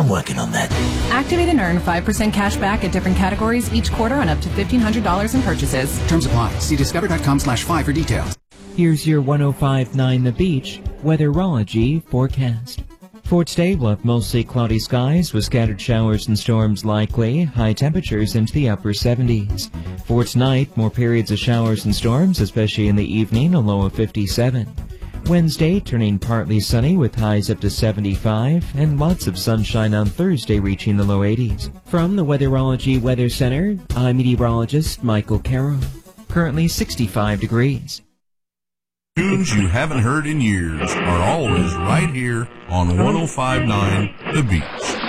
I'm working on that. Activate and earn 5% cash back at different categories each quarter on up to $1,500 in purchases. Terms apply. See discover.com/5 for details. Here's your 105.9 The Beach weatherology forecast. For today, we'll have mostly cloudy skies with scattered showers and storms likely, high temperatures into the upper 70s. For tonight, more periods of showers and storms, especially in the evening, a low of 57. Wednesday, turning partly sunny with highs up to 75, and lots of sunshine on Thursday, reaching the low 80s. From the Weatherology Weather Center, I'm meteorologist Michael Carroll. Currently 65 degrees. Tunes you haven't heard in years are always right here on 105.9 The Beach.